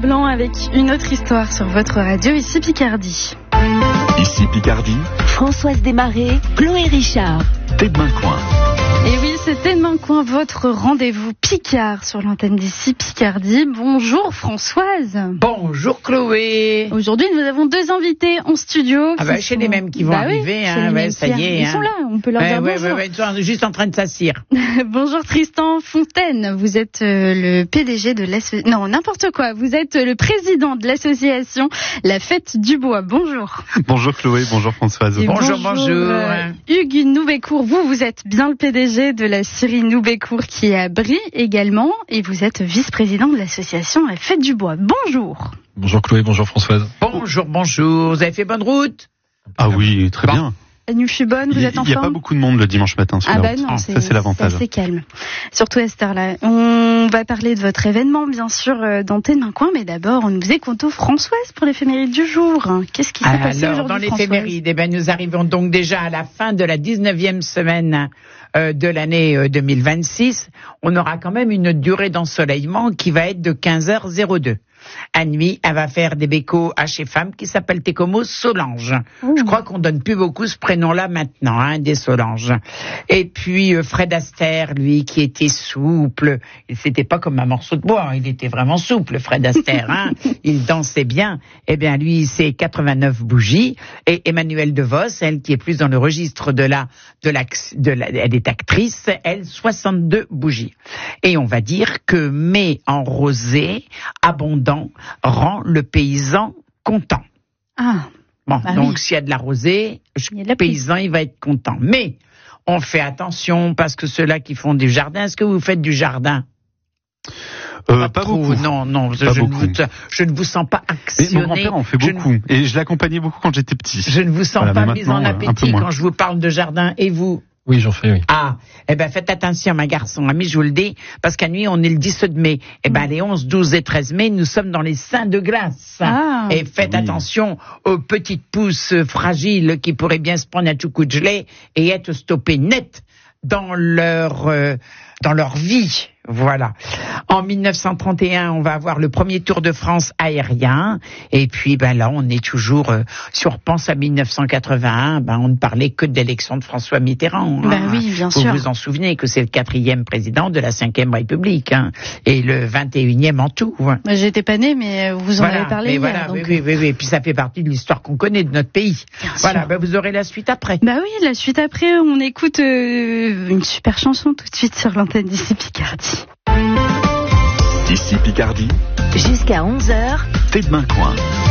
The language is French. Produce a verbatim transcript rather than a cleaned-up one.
Blanc avec une autre histoire sur votre radio, ici Picardie. Ici Picardie. Françoise Desmarais, Chloé Richard. Tête de main coin. Et oui, c'est Tête de main coin, votre rendez-vous Picard sur l'antenne d'ici Picardie. Bonjour Françoise. Bonjour Chloé. Aujourd'hui, nous avons deux invités en studio. Ah bah, c'est sont... les mêmes qui vont bah arriver, oui, hein, ouais, ça y est. Ils hein. sont là, on peut leur ouais, dire ouais, bonjour. Ouais, ouais, ils sont juste en train de s'assire. Bonjour Tristan Fontaine, vous êtes euh, le P D G de l'association... Non, n'importe quoi, vous êtes le président de l'association La Fête du Bois. Bonjour. Bonjour Chloé, bonjour Françoise. Et bonjour, bonjour. bonjour. Euh, Hugues Noubécourt, vous, vous êtes bien le P D G de la scierie Noubécourt qui est à Brie également, et vous êtes vice-président de l'association La Fête du Bois. Bonjour. Bonjour Chloé, bonjour Françoise. Bonjour, bonjour. Vous avez fait bonne route? Ah oui, très bon. bien. La nuit fut bonne, vous il, êtes en forme? Il n'y a pas beaucoup de monde le dimanche matin sur ah la bah route. non, Ah, c'est, ça c'est l'avantage. C'est assez calme. Surtout à cette heure-là. On va parler de votre événement, bien sûr, dans Tête de main coin, mais d'abord, on nous écoute Françoise pour l'éphéméride du jour. Qu'est-ce qui s'est Alors, passé aujourd'hui, dans l'éphéméride, eh ben, nous arrivons donc déjà à la fin de la dix-neuvième semaine euh, de l'année euh, deux mille vingt-six. On aura quand même une durée d'ensoleillement qui va être de quinze heures deux. À nuit, elle va faire des bécots à chez femme qui s'appelle Técomo Solange. Mmh. Je crois qu'on donne plus beaucoup ce prénom-là maintenant, hein, des Solange. Et puis euh, Fred Astaire, lui, qui était souple. C'était pas comme un morceau de bois, il était vraiment souple, Fred Astaire. Hein. Il dansait bien. Eh bien, lui, c'est quatre-vingt-neuf bougies. Et Emmanuelle DeVos, elle qui est plus dans le registre de la, de la, de la, elle est actrice, elle soixante-deux bougies. Et on va dire que mai en rosé, abondant, rend le paysan content. Ah. Bon, bah donc oui. s'il y a de la rosée, le paysan il va être content. Mais on fait attention parce que ceux-là qui font du jardin, est-ce que vous faites du jardin? Euh, pas, pas trop, beaucoup. Non, non, pas je, ne beaucoup. vous, je ne vous sens pas actionné. Mais mon grand-père en fait beaucoup, ne, et je l'accompagnais beaucoup quand j'étais petit. Je ne vous sens voilà, pas mis en appétit quand je vous parle de jardin. Et vous? Oui, j'en fais, oui. Ah, eh ben faites attention, ma garçon, ami, je vous le dis, parce qu'à nuit, on est le dix-sept mai. Eh ben, les onze, douze et treize mai, nous sommes dans les seins de glace. Ah, et faites oui. attention aux petites pousses fragiles qui pourraient bien se prendre un tout coup de gelée et être stoppées net dans leur, euh, dans leur vie. Voilà. En mille neuf cent trente et un, on va avoir le premier Tour de France aérien. Et puis, ben là, on est toujours, euh, si on repense à mille neuf cent quatre-vingt-un, ben on ne parlait que de l'élection de François Mitterrand. Hein. Ben oui, bien vous sûr. Vous vous en souvenez que c'est le quatrième président de la cinquième République, hein, et le vingt et unième en tout. Hein. J'étais pas née, mais vous en voilà, avez parlé mais hier. Voilà, donc... oui, oui, oui, oui. Et puis ça fait partie de l'histoire qu'on connaît de notre pays. Bien voilà, sûr. ben vous aurez la suite après. Bah oui, la suite après, on écoute euh, une super chanson tout de suite sur l'antenne d'ici Picardie. Ici Picardie. Jusqu'à onze heures. Tête de main coin.